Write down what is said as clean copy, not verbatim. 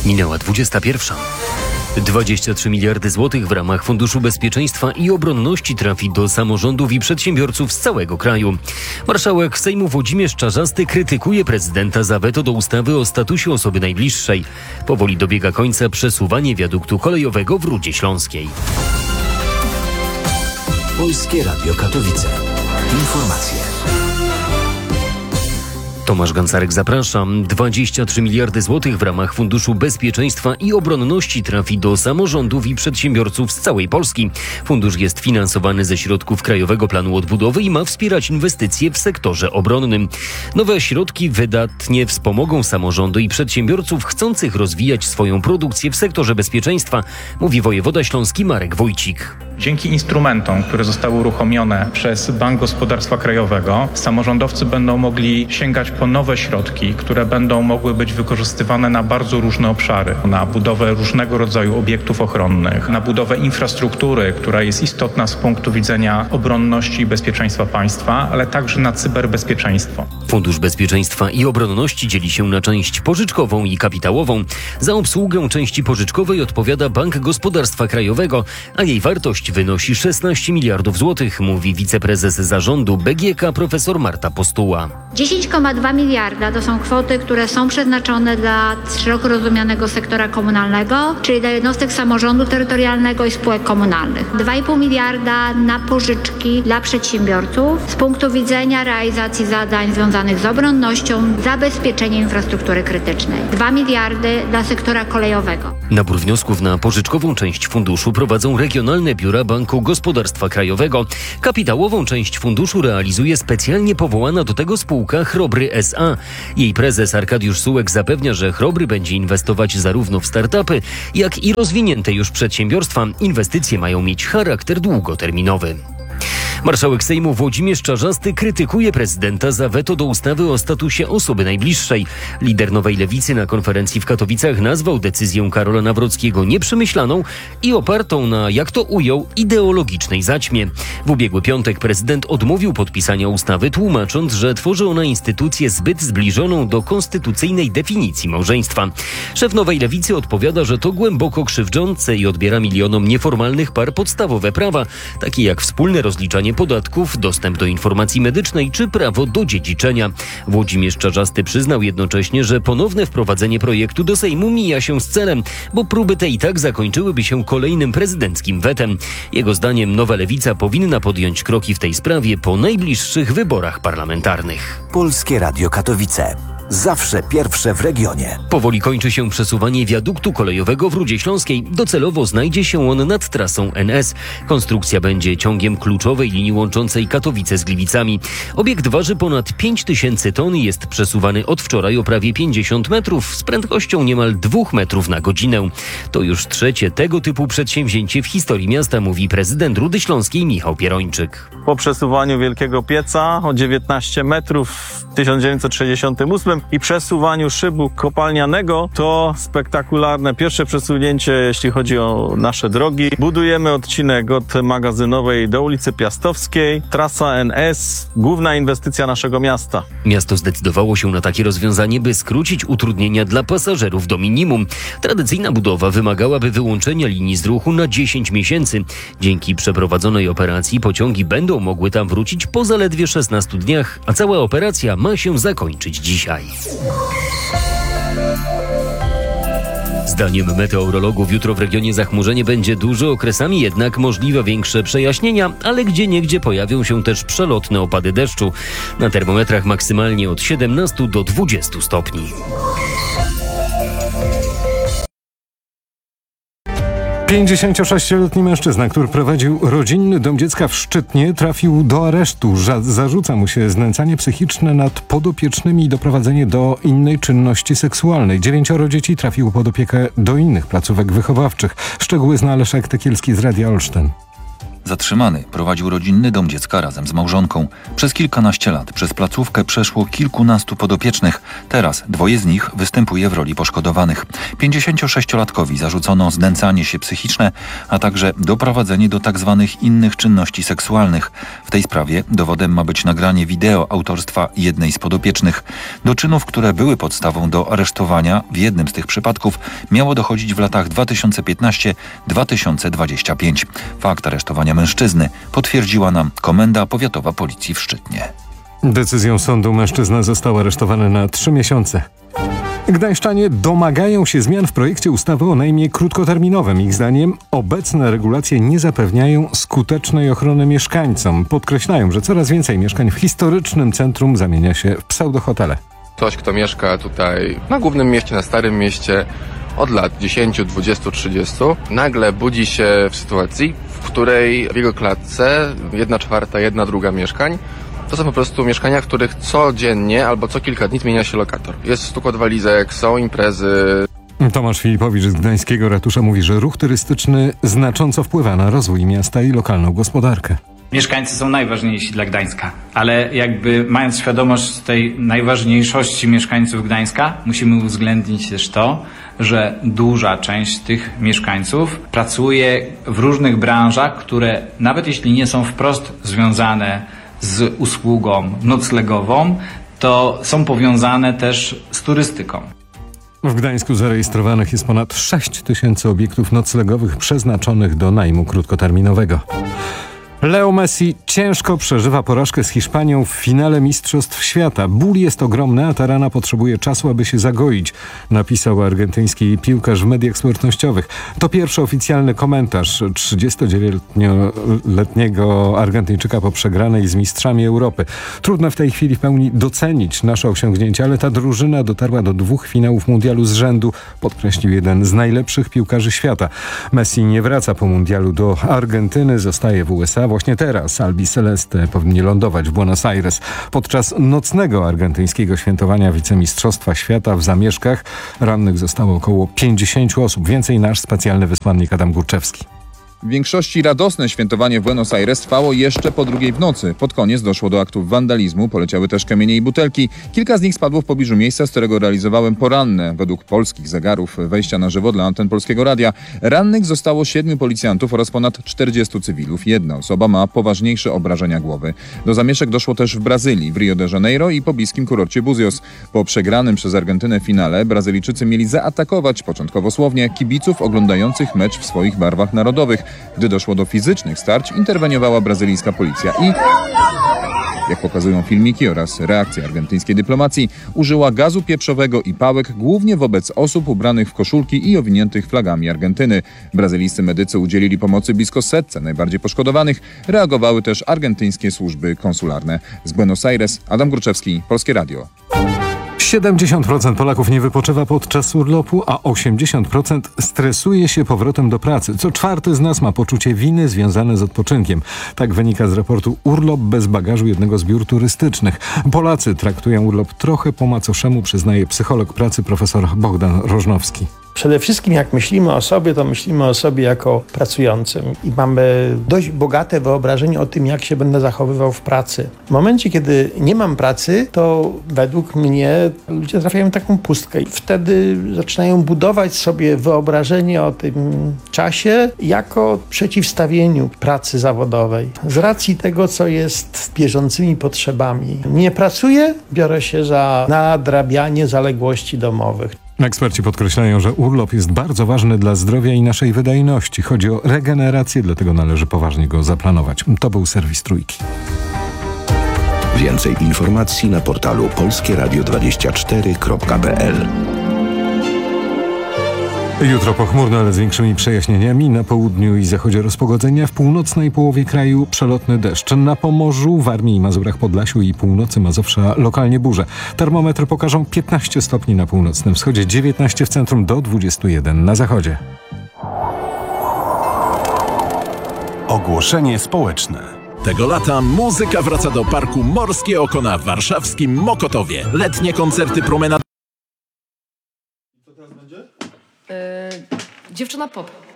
Minęła 21. 23 miliardy złotych w ramach Funduszu Bezpieczeństwa i Obronności trafi do samorządów i przedsiębiorców z całego kraju. Marszałek Sejmu Włodzimierz Czarzasty krytykuje prezydenta za weto do ustawy o statusie osoby najbliższej. Powoli dobiega końca przesuwanie wiaduktu kolejowego w Rudzie Śląskiej. Polskie Radio Katowice. Informacje. Tomasz Gancarek, zapraszam. 23 miliardy złotych w ramach Funduszu Bezpieczeństwa i Obronności trafi do samorządów i przedsiębiorców z całej Polski. Fundusz jest finansowany ze środków Krajowego Planu Odbudowy i ma wspierać inwestycje w sektorze obronnym. Nowe środki wydatnie wspomogą samorządy i przedsiębiorców chcących rozwijać swoją produkcję w sektorze bezpieczeństwa, mówi wojewoda śląski Marek Wójcik. Dzięki instrumentom, które zostały uruchomione przez Bank Gospodarstwa Krajowego, samorządowcy będą mogli sięgać po nowe środki, które będą mogły być wykorzystywane na bardzo różne obszary. Na budowę różnego rodzaju obiektów ochronnych, na budowę infrastruktury, która jest istotna z punktu widzenia obronności i bezpieczeństwa państwa, ale także na cyberbezpieczeństwo. Fundusz Bezpieczeństwa i Obronności dzieli się na część pożyczkową i kapitałową. Za obsługę części pożyczkowej odpowiada Bank Gospodarstwa Krajowego, a jej wartość wynosi 16 miliardów złotych, mówi wiceprezes zarządu BGK profesor Marta Postuła. 10,2 miliarda to są kwoty, które są przeznaczone dla szeroko rozumianego sektora komunalnego, czyli dla jednostek samorządu terytorialnego i spółek komunalnych. 2,5 miliarda na pożyczki dla przedsiębiorców z punktu widzenia realizacji zadań związanych z obronnością, zabezpieczeniem infrastruktury krytycznej. 2 miliardy dla sektora kolejowego. Nabór wniosków na pożyczkową część funduszu prowadzą regionalne biura Banku Gospodarstwa Krajowego. Kapitałową część funduszu realizuje specjalnie powołana do tego spółka Chrobry S.A. Jej prezes Arkadiusz Sułek zapewnia, że Chrobry będzie inwestować zarówno w startupy, jak i rozwinięte już przedsiębiorstwa. Inwestycje mają mieć charakter długoterminowy. Marszałek Sejmu Włodzimierz Czarzasty krytykuje prezydenta za weto do ustawy o statusie osoby najbliższej. Lider Nowej Lewicy na konferencji w Katowicach nazwał decyzję Karola Nawrockiego nieprzemyślaną i opartą na, jak to ujął, ideologicznej zaćmie. W ubiegły piątek prezydent odmówił podpisania ustawy, tłumacząc, że tworzy ona instytucję zbyt zbliżoną do konstytucyjnej definicji małżeństwa. Szef Nowej Lewicy odpowiada, że to głęboko krzywdzące i odbiera milionom nieformalnych par podstawowe prawa, takie jak wspólne rozliczanie podatków, dostęp do informacji medycznej czy prawo do dziedziczenia. Włodzimierz Czarzasty przyznał jednocześnie, że ponowne wprowadzenie projektu do Sejmu mija się z celem, bo próby te i tak zakończyłyby się kolejnym prezydenckim wetem. Jego zdaniem Nowa Lewica powinna podjąć kroki w tej sprawie po najbliższych wyborach parlamentarnych. Polskie Radio Katowice. Zawsze pierwsze w regionie. Powoli kończy się przesuwanie wiaduktu kolejowego w Rudzie Śląskiej. Docelowo znajdzie się on nad trasą NS. Konstrukcja będzie ciągiem kluczowej linii łączącej Katowice z Gliwicami. Obiekt waży ponad 5000 ton i jest przesuwany od wczoraj o prawie 50 metrów z prędkością niemal 2 metrów na godzinę. To już trzecie tego typu przedsięwzięcie w historii miasta, mówi prezydent Rudy Śląskiej Michał Pierończyk. Po przesuwaniu Wielkiego Pieca o 19 metrów w 1968 i przesuwaniu szybu kopalnianego to spektakularne pierwsze przesunięcie, jeśli chodzi o nasze drogi. Budujemy odcinek od Magazynowej do ulicy Piastowskiej. Trasa NS, główna inwestycja naszego miasta. Miasto zdecydowało się na takie rozwiązanie, by skrócić utrudnienia dla pasażerów do minimum. Tradycyjna budowa wymagałaby wyłączenia linii z ruchu na 10 miesięcy. Dzięki przeprowadzonej operacji pociągi będą mogły tam wrócić po zaledwie 16 dniach, a cała operacja ma się zakończyć dzisiaj. Zdaniem meteorologów jutro w regionie zachmurzenie będzie duże, okresami jednak możliwe większe przejaśnienia, ale gdzieniegdzie pojawią się też przelotne opady deszczu. Na termometrach maksymalnie od 17 do 20 stopni. Pięćdziesięciosześcioletni mężczyzna, który prowadził rodzinny dom dziecka w Szczytnie, trafił do aresztu. Zarzuca mu się znęcanie psychiczne nad podopiecznymi i doprowadzenie do innej czynności seksualnej. 9 dzieci trafiło pod opiekę do innych placówek wychowawczych. Szczegóły zna Leszek Tekielski z Radia Olsztyn. Zatrzymany prowadził rodzinny dom dziecka razem z małżonką. Przez kilkanaście lat przez placówkę przeszło kilkunastu podopiecznych. Teraz 2 z nich występuje w roli poszkodowanych. 56-latkowi zarzucono znęcanie się psychiczne, a także doprowadzenie do tzw. innych czynności seksualnych. W tej sprawie dowodem ma być nagranie wideo autorstwa jednej z podopiecznych. Do czynów, które były podstawą do aresztowania w jednym z tych przypadków, miało dochodzić w latach 2015-2025. Fakt aresztowania mężczyzny potwierdziła nam Komenda Powiatowa Policji w Szczytnie. Decyzją sądu mężczyzna został aresztowany na 3 miesiące. Gdańszczanie domagają się zmian w projekcie ustawy o najmie krótkoterminowym. Ich zdaniem obecne regulacje nie zapewniają skutecznej ochrony mieszkańcom. Podkreślają, że coraz więcej mieszkań w historycznym centrum zamienia się w pseudohotele. Ktoś, kto mieszka tutaj na głównym mieście, na Starym Mieście od lat 10, 20, 30, nagle budzi się w sytuacji, w której w jego klatce 1/4, 1/2 mieszkań to są po prostu mieszkania, w których codziennie albo co kilka dni zmienia się lokator. Jest stukot walizek, są imprezy. Tomasz Filipowicz z Gdańskiego Ratusza mówi, że ruch turystyczny znacząco wpływa na rozwój miasta i lokalną gospodarkę. Mieszkańcy są najważniejsi dla Gdańska, ale jakby mając świadomość tej najważniejszości mieszkańców Gdańska, musimy uwzględnić też to, że duża część tych mieszkańców pracuje w różnych branżach, które nawet jeśli nie są wprost związane z usługą noclegową, to są powiązane też z turystyką. W Gdańsku zarejestrowanych jest ponad 6 000 obiektów noclegowych przeznaczonych do najmu krótkoterminowego. Leo Messi ciężko przeżywa porażkę z Hiszpanią w finale Mistrzostw Świata. Ból jest ogromny, a ta rana potrzebuje czasu, aby się zagoić, napisał argentyński piłkarz w mediach społecznościowych. To pierwszy oficjalny komentarz 39-letniego Argentyńczyka po przegranej z mistrzami Europy. Trudno w tej chwili w pełni docenić nasze osiągnięcia, ale ta drużyna dotarła do 2 finałów mundialu z rzędu, podkreślił jeden z najlepszych piłkarzy świata. Messi nie wraca po mundialu do Argentyny, zostaje w USA. Właśnie teraz Albi Celeste powinni lądować w Buenos Aires. Podczas nocnego argentyńskiego świętowania wicemistrzostwa świata w zamieszkach rannych zostało około 50 osób. Więcej nasz specjalny wysłannik Adam Górczewski. W większości radosne świętowanie w Buenos Aires trwało jeszcze po 2 w nocy. Pod koniec doszło do aktów wandalizmu, poleciały też kamienie i butelki. Kilka z nich spadło w pobliżu miejsca, z którego realizowałem poranne, według polskich zegarów, wejścia na żywo dla anten Polskiego Radia. Rannych zostało 7 policjantów oraz ponad 40 cywilów. 1 osoba ma poważniejsze obrażenia głowy. Do zamieszek doszło też w Brazylii, w Rio de Janeiro i pobliskim kurorcie Buzios. Po przegranym przez Argentynę finale Brazylijczycy mieli zaatakować, początkowo słownie, kibiców oglądających mecz w swoich barwach narodowych. Gdy doszło do fizycznych starć, interweniowała brazylijska policja i, jak pokazują filmiki oraz reakcja argentyńskiej dyplomacji, użyła gazu pieprzowego i pałek głównie wobec osób ubranych w koszulki i owiniętych flagami Argentyny. Brazylijscy medycy udzielili pomocy blisko 100 najbardziej poszkodowanych. Reagowały też argentyńskie służby konsularne. Z Buenos Aires Adam Górczewski, Polskie Radio. 70% Polaków nie wypoczywa podczas urlopu, a 80% stresuje się powrotem do pracy. Co 4 z nas ma poczucie winy związane z odpoczynkiem. Tak wynika z raportu Urlop bez bagażu jednego z biur turystycznych. Polacy traktują urlop trochę po macoszemu, przyznaje psycholog pracy profesor Bogdan Rożnowski. Przede wszystkim jak myślimy o sobie, to myślimy o sobie jako pracującym i mamy dość bogate wyobrażenie o tym, jak się będę zachowywał w pracy. W momencie, kiedy nie mam pracy, to według mnie ludzie trafiają w taką pustkę i wtedy zaczynają budować sobie wyobrażenie o tym czasie jako przeciwstawieniu pracy zawodowej. Z racji tego, co jest bieżącymi potrzebami. Nie pracuję, biorę się za nadrabianie zaległości domowych. Eksperci podkreślają, że urlop jest bardzo ważny dla zdrowia i naszej wydajności. Chodzi o regenerację, dlatego należy poważnie go zaplanować. To był serwis Trójki. Więcej informacji na portalu polskieradio24.pl. Jutro pochmurno, ale z większymi przejaśnieniami. Na południu i zachodzie rozpogodzenia, w północnej połowie kraju przelotny deszcz. Na Pomorzu, Warmii i Mazurach, Podlasiu i północy Mazowsza lokalnie burze. Termometry pokażą 15 stopni na północnym wschodzie, 19 w centrum, do 21 na zachodzie. Ogłoszenie społeczne. Tego lata muzyka wraca do Parku Morskie Oko na warszawskim Mokotowie. Letnie koncerty promenady. Dziewczyna pop.